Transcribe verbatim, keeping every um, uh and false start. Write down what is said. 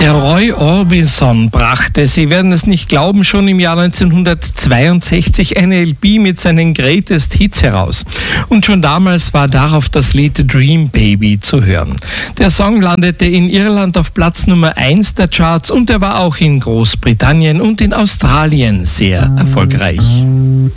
Der Roy Orbison brachte, Sie werden es nicht glauben, schon im Jahr neunzehnhundertzweiundsechzig eine L P mit seinen Greatest Hits heraus. Und schon damals war darauf das Lied Dream Baby zu hören. Der Song landete in Irland auf Platz Nummer eins der Charts und er war auch in Großbritannien und in Australien sehr erfolgreich.